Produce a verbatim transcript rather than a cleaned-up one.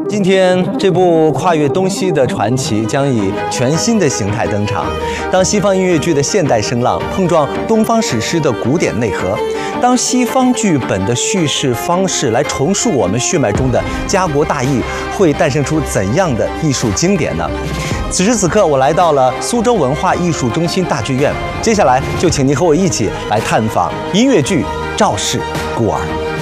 今天，这部跨越东西的传奇将以全新的形态登场。当西方音乐剧的现代声浪碰撞东方史诗的古典内核，当西方剧本的叙事方式来重塑我们血脉中的家国大义，会诞生出怎样的艺术经典呢？此时此刻，我来到了苏州文化艺术中心大剧院，接下来就请您和我一起来探访音乐剧《赵氏孤儿》。